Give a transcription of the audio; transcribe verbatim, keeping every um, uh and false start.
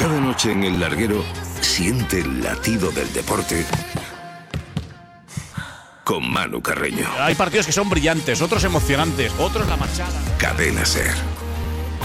Cada noche en El Larguero siente el latido del deporte con Manu Carreño. Hay partidos que son brillantes, otros emocionantes, otros la machada. Cadena Ser.